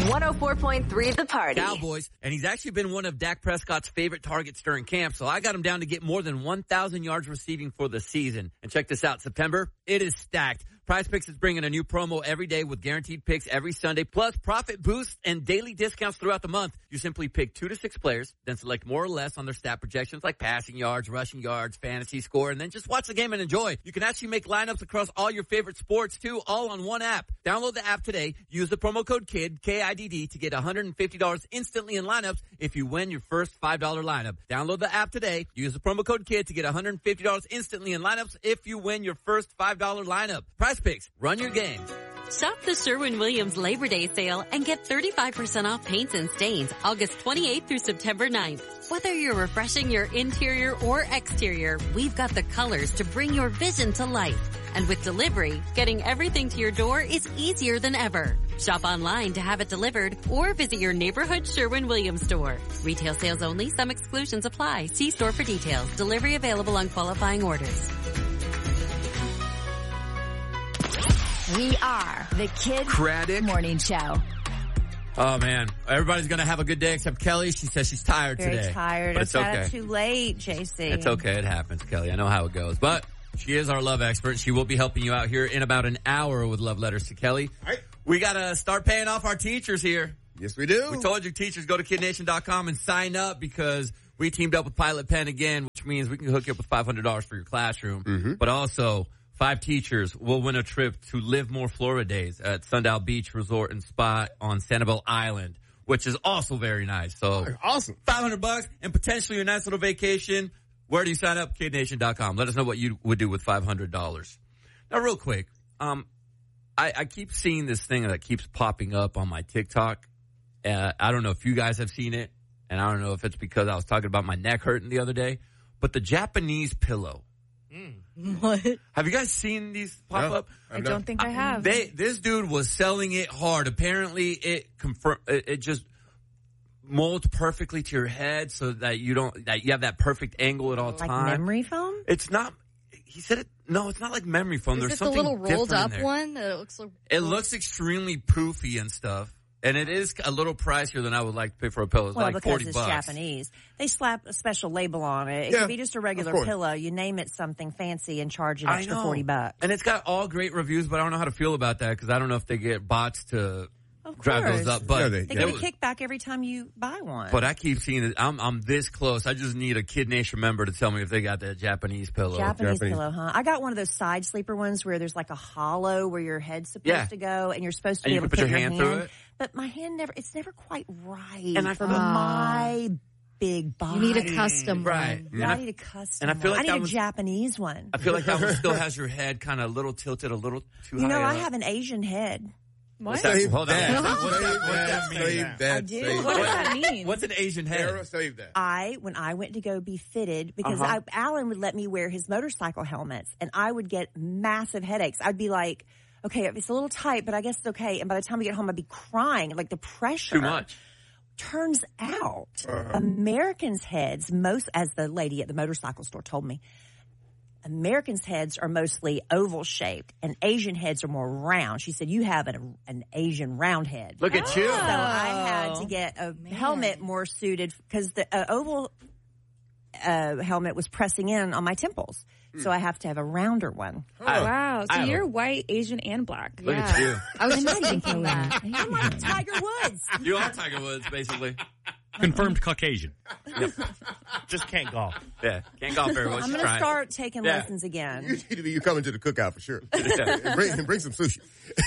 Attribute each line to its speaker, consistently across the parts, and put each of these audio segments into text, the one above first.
Speaker 1: 104.3 The Party.
Speaker 2: Cowboys, and he's actually been one of Dak Prescott's favorite targets during camp, so I got him down to get more than 1,000 yards receiving for the season. And check this out, September, it is stacked. Prize Picks is bringing a new promo every day with guaranteed picks every Sunday, plus profit boosts and daily discounts throughout the month. You simply pick 2 to 6 players, then select more or less on their stat projections like passing yards, rushing yards, fantasy score, and then just watch the game and enjoy. You can actually make lineups across all your favorite sports too, all on one app. Download the app today. Use the promo code KID, K-I-D-D, to get $150 instantly in lineups if you win your first $5 lineup. Download the app today. Use the promo code KID to get $150 instantly in lineups if you win your first $5 lineup. Prize Picks. Run your game.
Speaker 3: Shop the Sherwin-Williams Labor Day sale and get 35% off paints and stains August 28th through September 9th. Whether you're refreshing your interior or exterior, we've got the colors to bring your vision to life. And with delivery, getting everything to your door is easier than ever. Shop online to have it delivered or visit your neighborhood Sherwin-Williams store. Retail sales only. Some exclusions apply. See store for details. Delivery available on qualifying orders.
Speaker 1: We are the Kid
Speaker 2: Craddock
Speaker 1: Morning Show.
Speaker 2: Oh, man. Everybody's going to have a good day except Kelly. She says she's tired
Speaker 4: Very
Speaker 2: today.
Speaker 4: tired.
Speaker 2: But it's okay.
Speaker 4: Too late, JC.
Speaker 2: It's okay. It happens, Kelly. I know how it goes. But she is our love expert. She will be helping you out here in about an hour with Love Letters to Kelly.
Speaker 5: All right.
Speaker 2: We got to start paying off our teachers here.
Speaker 5: Yes, we do.
Speaker 2: We told you, teachers, go to KidNation.com and sign up because we teamed up with Pilot Pen again, which means we can hook you up with $500 for your classroom.
Speaker 5: Mm-hmm.
Speaker 2: But also, 5 teachers will win a trip to Live More Florida Days at Sundial Beach Resort and Spa on Sanibel Island, which is also very nice. So
Speaker 5: awesome.
Speaker 2: $500 and potentially a nice little vacation. Where do you sign up? KidNation.com. Let us know what you would do with $500. Now, real quick, I keep seeing this thing that keeps popping up on my TikTok. I don't know if you guys have seen it, and I don't know if it's because I was talking about my neck hurting the other day, but the Japanese pillow.
Speaker 4: What?
Speaker 2: Have you guys seen these pop up?
Speaker 4: I don't think I have.
Speaker 2: This dude was selling it hard. Apparently, it just molds perfectly to your head so that you have that perfect angle at all times.
Speaker 4: Like memory foam?
Speaker 2: It's not. He said it. No, it's not like memory foam. There's
Speaker 6: Is it the
Speaker 2: something
Speaker 6: little rolled
Speaker 2: different
Speaker 6: up
Speaker 2: in there.
Speaker 6: one that looks like?
Speaker 2: It looks extremely poofy and stuff. And it is a little pricier than I would like to pay for a pillow. It's like
Speaker 4: because
Speaker 2: $40.
Speaker 4: it's Japanese. They slap a special label on it. It
Speaker 5: Yeah,
Speaker 4: could be just a regular
Speaker 5: course.
Speaker 4: pillow. You name it something fancy and charge an extra
Speaker 2: I know.
Speaker 4: $40.
Speaker 2: And it's got all great reviews, but I don't know how to feel about that because I don't know if they get bots to
Speaker 4: Of
Speaker 2: drive
Speaker 4: course.
Speaker 2: those up. But
Speaker 5: Yeah,
Speaker 4: They
Speaker 5: they
Speaker 4: get a
Speaker 2: was-
Speaker 4: kickback every time you buy one.
Speaker 2: But I keep seeing it. I'm this close. I just need a Kid Nation member to tell me if they got that Japanese pillow.
Speaker 4: Japanese
Speaker 5: Japanese.
Speaker 4: pillow, huh? I got one of those side sleeper ones where there's like a hollow where your head's supposed to go, and you're supposed to
Speaker 2: And
Speaker 4: be
Speaker 2: you
Speaker 4: able
Speaker 2: can
Speaker 4: to
Speaker 2: put
Speaker 4: put
Speaker 2: your hand through it?
Speaker 4: But my hand it's never quite right
Speaker 2: And I
Speaker 4: for
Speaker 2: feel-
Speaker 4: my big body.
Speaker 6: You need a custom
Speaker 2: Right.
Speaker 6: one.
Speaker 2: And
Speaker 4: I
Speaker 2: I-
Speaker 4: need a custom
Speaker 2: and I feel
Speaker 4: one.
Speaker 2: like
Speaker 4: I
Speaker 2: that
Speaker 4: need a
Speaker 2: was-
Speaker 4: Japanese one.
Speaker 2: I feel like that one still has your head kind of a little tilted, a little too high.
Speaker 4: You know, I
Speaker 2: up.
Speaker 4: have an Asian head.
Speaker 2: What's
Speaker 6: What?
Speaker 2: that?
Speaker 5: Save
Speaker 2: Hold on.
Speaker 5: that.
Speaker 2: What's that?
Speaker 5: Save that. Save that.
Speaker 4: I do.
Speaker 5: Save
Speaker 6: What does
Speaker 5: that.
Speaker 6: that mean?
Speaker 2: What's an Asian head?
Speaker 5: Sarah, save that.
Speaker 4: When I went to go be fitted, because
Speaker 2: Uh-huh.
Speaker 4: Alan would let me wear his motorcycle helmets, and I would get massive headaches. I'd be like, okay, it's a little tight, but I guess it's okay. And by the time we get home, I'd be crying, like the pressure.
Speaker 2: Too much.
Speaker 4: Turns out, Americans' heads, as the lady at the motorcycle store told me, Americans' heads are mostly oval shaped, and Asian heads are more round. She said, you have an Asian round head.
Speaker 2: Look at you.
Speaker 4: So I had to get a helmet more suited because the oval helmet was pressing in on my temples. So I have to have a rounder one.
Speaker 7: Wow. So
Speaker 2: I-
Speaker 7: you're white, Asian, and black.
Speaker 2: Look at you.
Speaker 6: I was just thinking that.
Speaker 4: I'm like Tiger Woods.
Speaker 2: You are Tiger Woods, basically.
Speaker 8: Confirmed Caucasian.
Speaker 9: Just can't golf.
Speaker 2: Yeah. Can't golf very well.
Speaker 4: I'm
Speaker 2: She's
Speaker 4: going to
Speaker 2: trying.
Speaker 4: start taking
Speaker 2: Yeah.
Speaker 4: lessons again.
Speaker 5: You need to be coming to the cookout for sure.
Speaker 2: Yeah.
Speaker 5: Bring some sushi.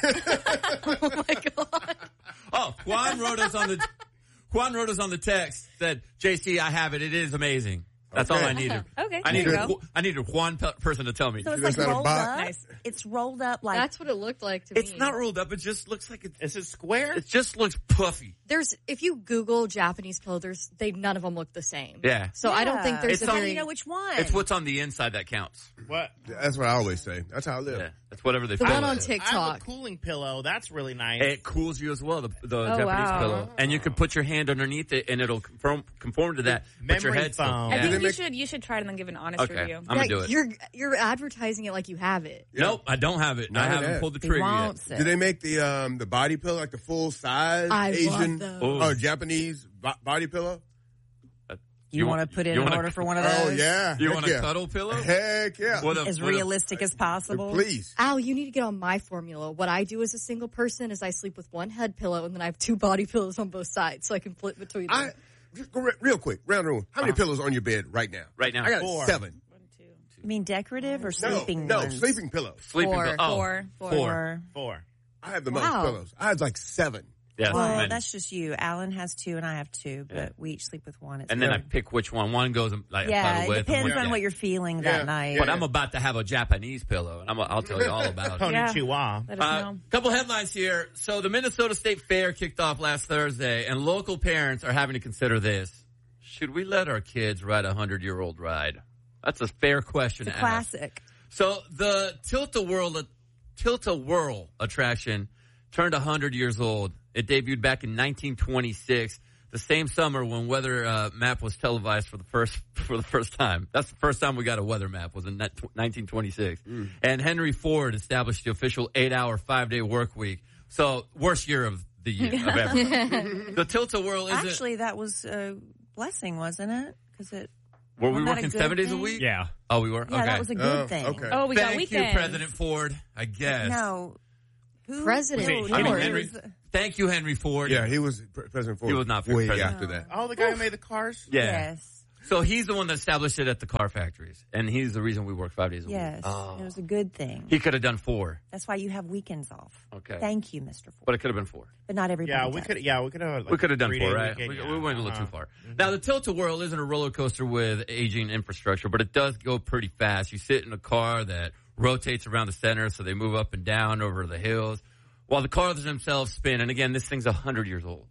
Speaker 6: Oh my god.
Speaker 2: Oh, Juan wrote us on the text, said, JC, I have it. It is amazing. That's
Speaker 5: Okay.
Speaker 2: all I needed.
Speaker 7: Okay.
Speaker 2: I
Speaker 7: there you
Speaker 2: needed
Speaker 7: go.
Speaker 2: I needed one person to tell me.
Speaker 4: So it's
Speaker 5: That's
Speaker 4: like
Speaker 5: not a
Speaker 4: rolled
Speaker 5: box?
Speaker 4: up.
Speaker 7: Nice.
Speaker 4: It's rolled up like
Speaker 6: That's what it looked like to me.
Speaker 2: It's not rolled up. It just looks like
Speaker 9: Is it square?
Speaker 2: it just looks puffy.
Speaker 6: If you Google Japanese pillow, none of them look the same.
Speaker 2: Yeah.
Speaker 6: So I don't think there's
Speaker 2: It's
Speaker 6: a
Speaker 2: on-
Speaker 4: How do
Speaker 6: very.
Speaker 4: you know which one?
Speaker 2: It's what's on the inside that counts.
Speaker 9: What?
Speaker 5: That's what I always say. That's how I live.
Speaker 2: Yeah. That's whatever they
Speaker 6: The
Speaker 2: fill
Speaker 6: one
Speaker 2: it
Speaker 6: on
Speaker 2: with.
Speaker 9: I have a
Speaker 6: TikTok.
Speaker 9: cooling pillow. That's really nice.
Speaker 2: It cools you as well, the Japanese
Speaker 7: wow.
Speaker 2: pillow. And you can put your hand underneath it and it'll conform to that. But your
Speaker 9: Memory
Speaker 2: head's still-
Speaker 9: foam.
Speaker 7: I
Speaker 2: Yeah.
Speaker 7: think
Speaker 5: they make-
Speaker 7: you should try it and then give and honest
Speaker 2: Okay,
Speaker 7: review.
Speaker 2: I'm gonna do it.
Speaker 6: You're advertising it like you have it.
Speaker 2: Nope, I don't have it.
Speaker 5: Not
Speaker 2: I
Speaker 5: an
Speaker 2: haven't
Speaker 5: ad.
Speaker 2: pulled the
Speaker 4: He
Speaker 2: trigger yet.
Speaker 4: wants it.
Speaker 5: Do they make the body pillow, like the full size
Speaker 6: I love
Speaker 5: Asian
Speaker 6: those.
Speaker 2: Oh.
Speaker 5: or Japanese body pillow?
Speaker 4: You want to put in an order for one of those?
Speaker 5: Oh yeah.
Speaker 2: You
Speaker 5: Heck
Speaker 2: want a
Speaker 5: yeah.
Speaker 2: cuddle pillow?
Speaker 5: Heck yeah.
Speaker 4: As realistic as possible.
Speaker 5: Please.
Speaker 6: Al, you need to get on my formula. What I do as a single person is I sleep with one head pillow and then I have 2 body pillows on both sides so I can flip between them.
Speaker 5: Just go real quick, round the room. How many pillows on your bed right now?
Speaker 2: Right now,
Speaker 5: I got
Speaker 9: 4.
Speaker 5: 7.
Speaker 4: You mean decorative or sleeping
Speaker 5: No,
Speaker 4: ones?
Speaker 5: sleeping pillows.
Speaker 2: Sleeping
Speaker 6: Four.
Speaker 2: pill- oh,
Speaker 7: Four.
Speaker 4: Four.
Speaker 9: 4.
Speaker 5: I have the most
Speaker 6: Wow.
Speaker 5: pillows. I have like 7.
Speaker 2: Yeah,
Speaker 4: Well,
Speaker 2: many.
Speaker 4: that's just you. Alan has 2 and I have 2, but we each sleep with one. It's
Speaker 2: And then I
Speaker 4: good.
Speaker 2: pick which one. One goes like a
Speaker 4: yeah,
Speaker 2: cuddle
Speaker 4: it
Speaker 2: with. and
Speaker 4: depends
Speaker 2: one-
Speaker 4: on what you're feeling that night.
Speaker 2: But I'm about to have a Japanese pillow, and I'll tell you all about it.
Speaker 9: Konnichiwa.
Speaker 7: Let us know.
Speaker 2: Couple headlines here. So the Minnesota State Fair kicked off last Thursday, and local parents are having to consider this. Should we let our kids ride a 100-year-old ride? That's a fair question
Speaker 4: It's a
Speaker 2: to ask.
Speaker 4: classic.
Speaker 2: So the Tilt-A-Whirl attraction turned 100 years old. It debuted back in 1926, the same summer when weather map was televised for the first time. That's the first time we got a weather map, was in 1926. And Henry Ford established the official 8-hour, 5-day work week. So worst year of the year of ever. The Tilt-A-Whirl isn't.
Speaker 4: Actually, that was a blessing, wasn't it? Because it.
Speaker 2: Were we
Speaker 4: wasn't that
Speaker 2: working
Speaker 4: a good
Speaker 2: 7 days a
Speaker 4: thing?
Speaker 2: week?
Speaker 8: Yeah.
Speaker 2: Oh, we were?
Speaker 4: Yeah,
Speaker 2: okay.
Speaker 4: that was a good thing.
Speaker 5: Okay.
Speaker 7: Oh, we got
Speaker 2: Thank
Speaker 7: weekends.
Speaker 2: you, President Ford, I guess.
Speaker 4: No. Who?
Speaker 6: President
Speaker 4: who-
Speaker 2: I mean,
Speaker 4: who
Speaker 2: Henry.
Speaker 4: was-
Speaker 2: Thank you, Henry Ford.
Speaker 5: Yeah, he was President Ford.
Speaker 2: He was not
Speaker 5: way
Speaker 2: president.
Speaker 5: after that.
Speaker 9: Oh, the guy who made the cars?
Speaker 2: Yeah.
Speaker 4: Yes.
Speaker 2: So he's the one that established it at the car factories, and he's the reason we work 5 days a
Speaker 4: Yes.
Speaker 2: week. Oh.
Speaker 4: It was a good thing.
Speaker 2: He could have done 4,
Speaker 4: That's why you have weekends off.
Speaker 2: Okay.
Speaker 4: Thank you, Mr. Ford.
Speaker 2: but it could have been 4.
Speaker 4: But not everybody
Speaker 9: Yeah,
Speaker 4: does.
Speaker 9: we could have. Like,
Speaker 2: We could have done 4,
Speaker 9: 3-day
Speaker 2: right?
Speaker 9: weekend,
Speaker 2: We went a little
Speaker 9: Uh-huh.
Speaker 2: too far. Now, the Tilt-A-Whirl isn't a roller coaster with aging infrastructure, but it does go pretty fast. You sit in a car that rotates around the center, so they move up and down over the hills, while the cars themselves spin. And again, this thing's 100 years old.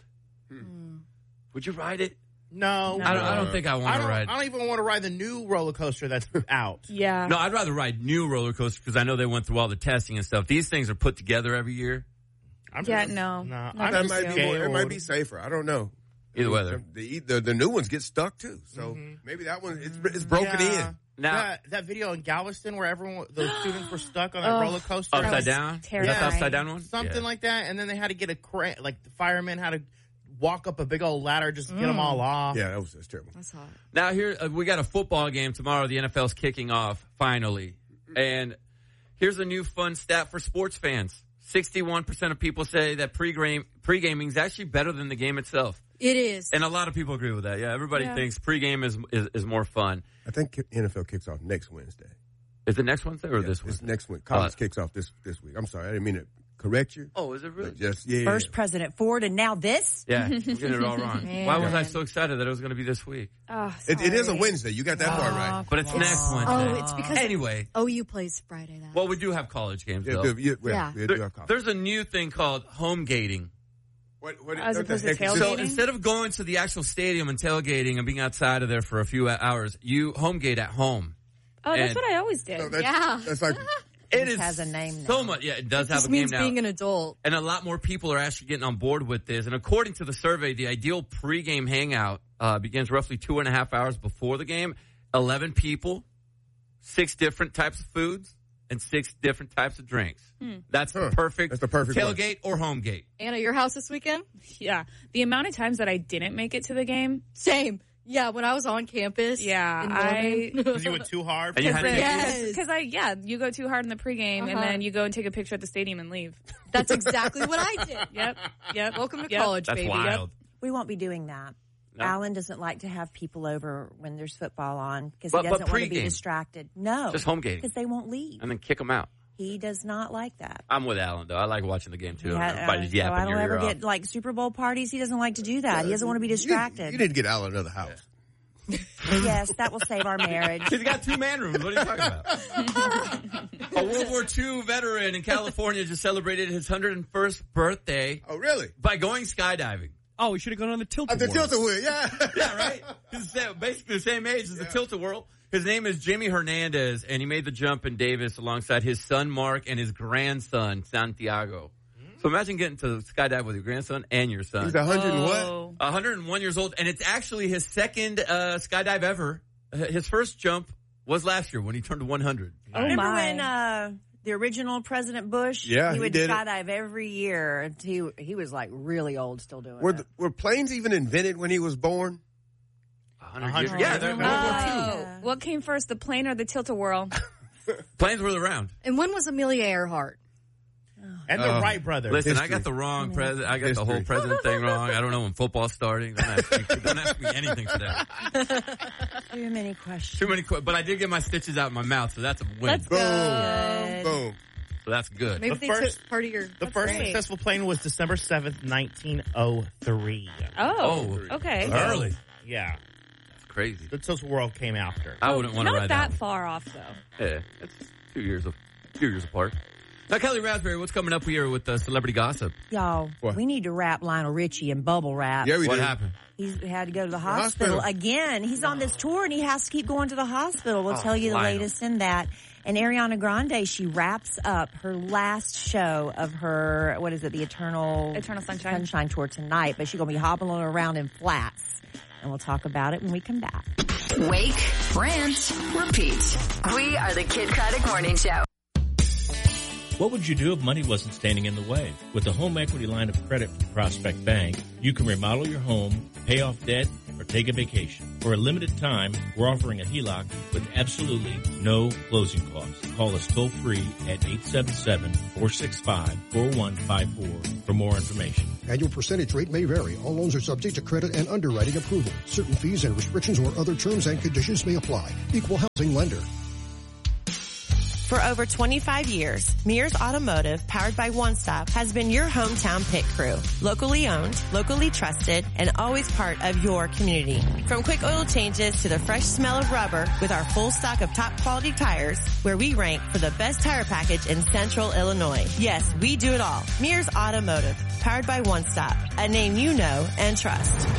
Speaker 2: Would you ride it?
Speaker 9: No.
Speaker 2: I don't think I want to ride.
Speaker 9: I don't even want to ride the new roller coaster that's out.
Speaker 7: Yeah.
Speaker 2: No, I'd rather ride new roller coasters because I know they went through all the testing and stuff. These things are put together every year.
Speaker 7: Yeah, no.
Speaker 9: No.
Speaker 7: Not
Speaker 9: I'm
Speaker 5: That
Speaker 7: this
Speaker 5: might
Speaker 7: year.
Speaker 5: be more, it
Speaker 9: old.
Speaker 5: might be safer. I don't know.
Speaker 2: Either way,
Speaker 5: The new ones get stuck too. So maybe that one it's broken
Speaker 9: Yeah.
Speaker 5: in.
Speaker 2: Now,
Speaker 9: that video in Galveston where those students were stuck on that roller coaster.
Speaker 2: upside
Speaker 7: was
Speaker 2: down? Is that
Speaker 7: terrifying.
Speaker 2: the upside down one?
Speaker 9: Something
Speaker 2: Yeah.
Speaker 9: like that. And then they had to get a crane, like the firemen had to walk up a big old ladder just to get them all off.
Speaker 5: Yeah, that's terrible.
Speaker 6: That's hot.
Speaker 2: Now here we got a football game tomorrow. The NFL's kicking off finally, and here's a new fun stat for sports fans: 61% of people say that pre-gaming is actually better than the game itself,
Speaker 6: It is.
Speaker 2: and a lot of people agree with that. Yeah, everybody thinks pre-game is more fun.
Speaker 5: I think NFL kicks off next Wednesday.
Speaker 2: Is it next Wednesday or this
Speaker 5: It's
Speaker 2: Wednesday?
Speaker 5: next week. College kicks off this week. I'm sorry, I didn't mean to correct you.
Speaker 2: Oh, is it really?
Speaker 5: But just yeah.
Speaker 4: First President Ford, and now this?
Speaker 2: Yeah, we're getting it all wrong.
Speaker 6: Man.
Speaker 2: Why was I so excited that it was going to be this week?
Speaker 7: Oh,
Speaker 5: It is a
Speaker 7: sorry.
Speaker 5: Wednesday. You got that part right.
Speaker 2: But it's next Wednesday.
Speaker 6: Oh, it's because
Speaker 2: Anyway,
Speaker 6: OU plays Friday. That.
Speaker 2: well, we do have college games
Speaker 5: Yeah,
Speaker 2: though.
Speaker 6: Yeah.
Speaker 5: we do have college.
Speaker 2: There's a new thing called home gating.
Speaker 5: What
Speaker 7: As
Speaker 5: what
Speaker 7: opposed
Speaker 5: the
Speaker 7: to
Speaker 5: heck is
Speaker 7: tailgating?
Speaker 5: this?
Speaker 2: So instead of going to the actual stadium and tailgating and being outside of there for a few hours, you home gate at home.
Speaker 7: Oh, that's
Speaker 2: And-
Speaker 7: what I always did.
Speaker 5: No, that's,
Speaker 6: Yeah.
Speaker 5: that's like
Speaker 2: It
Speaker 4: This
Speaker 2: is
Speaker 4: has a name
Speaker 2: so
Speaker 4: now.
Speaker 2: much. Yeah, it does
Speaker 6: It
Speaker 2: have
Speaker 6: just
Speaker 2: a name
Speaker 6: means
Speaker 2: now.
Speaker 6: being an adult.
Speaker 2: And a lot more people are actually getting on board with this. And according to the survey, the ideal pregame hangout begins roughly 2.5 hours before the game. 11 people, 6 different types of foods, and 6 different types of drinks. That's the perfect,
Speaker 5: That's the perfect one.
Speaker 2: tailgate or home gate.
Speaker 6: Anna, your house this weekend?
Speaker 7: Yeah. The amount of times that I didn't make it to the game.
Speaker 6: Same. Yeah, when I was on campus.
Speaker 7: Yeah,
Speaker 6: in
Speaker 7: I-
Speaker 6: Northern.
Speaker 9: Because you went too hard.
Speaker 2: And you had to
Speaker 6: Yes.
Speaker 7: Because you go too hard in the pregame and
Speaker 6: Uh-huh.
Speaker 7: then you go and take a picture at the stadium and leave.
Speaker 6: That's exactly what I did.
Speaker 7: Yep.
Speaker 6: Welcome to
Speaker 7: Yep.
Speaker 6: college,
Speaker 2: That's
Speaker 6: baby.
Speaker 2: wild.
Speaker 4: We won't be doing that.
Speaker 2: No?
Speaker 4: Alan doesn't like to have people over when there's football on because
Speaker 2: But-
Speaker 4: he
Speaker 2: but
Speaker 4: doesn't want to be
Speaker 2: pregame.
Speaker 4: distracted. No.
Speaker 2: Just home gating.
Speaker 4: Because they won't leave.
Speaker 2: And then kick them out.
Speaker 4: He does not like that.
Speaker 2: I'm with Alan, though. I like watching the game, too.
Speaker 4: Yeah,
Speaker 2: Everybody's
Speaker 4: so
Speaker 2: yapping
Speaker 4: I don't
Speaker 2: your
Speaker 4: ever
Speaker 2: ear off.
Speaker 4: get like Super Bowl parties. He doesn't like to do that. He doesn't want to be distracted.
Speaker 5: You didn't get Alan another house.
Speaker 4: Yes, that will save our marriage.
Speaker 2: He's got 2 man rooms. What are you talking about? A World War II veteran in California just celebrated his 101st birthday
Speaker 5: Oh, really?
Speaker 2: by going skydiving.
Speaker 8: Oh, we should have gone on the tilt.
Speaker 5: The tilt-a-whirl, yeah.
Speaker 2: Yeah, right? He's basically the same age as the Tilt-A-Whirl. His name is Jimmy Hernandez, and he made the jump in Davis alongside his son, Mark, and his grandson, Santiago. So imagine getting to skydive with your grandson and your son.
Speaker 5: He's 100 and what?
Speaker 7: Oh.
Speaker 2: 101 years old, and it's actually his second skydive ever. His first jump Was last year when he turned 100.
Speaker 7: Oh,
Speaker 4: Remember
Speaker 7: my.
Speaker 4: when the original President Bush?
Speaker 5: Yeah,
Speaker 4: he would
Speaker 5: he did it.
Speaker 4: skydive every year. He was like really old, still doing it.
Speaker 5: Were planes even invented when he was born?
Speaker 2: 100 years.
Speaker 9: 100
Speaker 2: Yeah,
Speaker 9: years.
Speaker 2: they're
Speaker 7: Oh, what came first, the plane or the tilt-a-whirl?
Speaker 2: planes were around.
Speaker 6: And when was Amelia Earhart?
Speaker 9: And the Wright brothers.
Speaker 2: Listen, I
Speaker 5: History.
Speaker 2: got the wrong president. I got the whole
Speaker 5: History.
Speaker 2: president thing wrong. I don't know when football's starting. Don't ask me anything for that.
Speaker 4: Too many questions.
Speaker 2: Too many, but I did get my stitches out in my mouth, so that's a win.
Speaker 7: Let's
Speaker 5: Boom.
Speaker 4: Good.
Speaker 5: Boom.
Speaker 2: So that's good.
Speaker 6: Maybe
Speaker 9: The
Speaker 6: they
Speaker 9: first-
Speaker 6: took part of your.
Speaker 9: The first
Speaker 6: great.
Speaker 9: successful plane was December 7th, 1903.
Speaker 7: Oh, okay.
Speaker 2: Early.
Speaker 9: Yeah.
Speaker 2: That's crazy.
Speaker 9: The Total World came after.
Speaker 2: I wouldn't want to
Speaker 7: Not
Speaker 2: ride
Speaker 7: that
Speaker 2: that.
Speaker 7: far off, though.
Speaker 2: Yeah, it's 2 years apart. Now, Kelly Raspberry, what's coming up here with celebrity gossip?
Speaker 4: Y'all,
Speaker 5: What?
Speaker 4: we need to wrap Lionel Richie in bubble wrap.
Speaker 5: Yeah, we
Speaker 2: What
Speaker 5: do.
Speaker 2: happened?
Speaker 4: He's had to go to the hospital again. He's on this tour and he has to keep going to the hospital. We'll tell you the
Speaker 2: Lionel.
Speaker 4: latest in that. And Ariana Grande, she wraps up her last show of her, what is it, the Eternal
Speaker 7: Sunshine
Speaker 4: tour tonight. But she's going to be hobbling around in flats. And we'll talk about it when we come back.
Speaker 1: Wake, rant, repeat. We are the Kid Craddock Morning Show.
Speaker 8: What would you do if money wasn't standing in the way? With the home equity line of credit from Prospect Bank, you can remodel your home, pay off debt, or take a vacation. For a limited time, we're offering a HELOC with absolutely no closing costs. Call us toll free at 877-465-4154 for more information.
Speaker 10: Annual percentage rate may vary. All loans are subject to credit and underwriting approval. Certain fees and restrictions or other terms and conditions may apply. Equal housing lender.
Speaker 11: For over 25 years, Mears Automotive, powered by One Stop, has been your hometown pit crew. Locally owned, locally trusted, and always part of your community. From quick oil changes to the fresh smell of rubber, with our full stock of top quality tires, where we rank for the best tire package in Central Illinois. Yes, we do it all. Mears Automotive, powered by One Stop, a name you know and trust.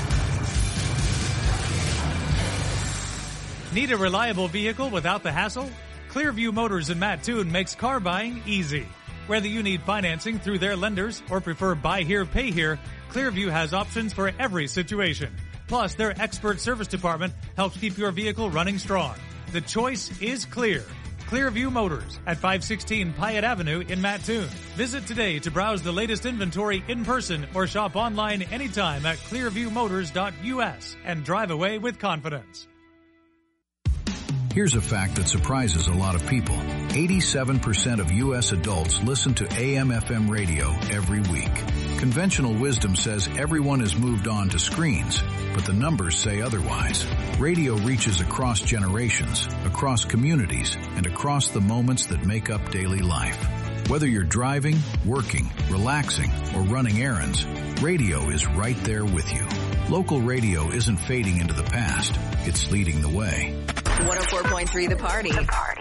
Speaker 12: Need a reliable vehicle without the hassle? Clearview Motors in Mattoon makes car buying easy. Whether you need financing through their lenders or prefer buy here, pay here, Clearview has options for every situation. Plus, their expert service department helps keep your vehicle running strong. The choice is clear. Clearview Motors at 516 Pyatt Avenue in Mattoon. Visit today to browse the latest inventory in person or shop online anytime at clearviewmotors.us and drive away with confidence.
Speaker 13: Here's a fact that surprises a lot of people. 87% of U.S. adults listen to AM/FM radio every week. Conventional wisdom says everyone has moved on to screens, but the numbers say otherwise. Radio reaches across generations, across communities, and across the moments that make up daily life. Whether you're driving, working, relaxing, or running errands, radio is right there with you. Local radio isn't fading into the past, it's leading the way.
Speaker 1: 104.3 The Party.